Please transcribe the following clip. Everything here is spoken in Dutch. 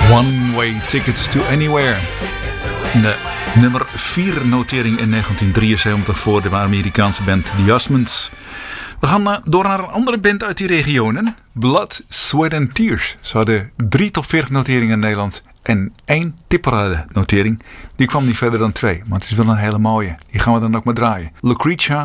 One Way Tickets to Anywhere. De nummer 4 notering in 1973 voor de Amerikaanse band The Osmonds. We gaan door naar een andere band uit die regionen. Blood, Sweat and Tears. Ze hadden 3 top 40 noteringen in Nederland en 1 tipparade notering. Die kwam niet verder dan 2, maar het is wel een hele mooie. Die gaan we dan ook maar draaien. Lucretia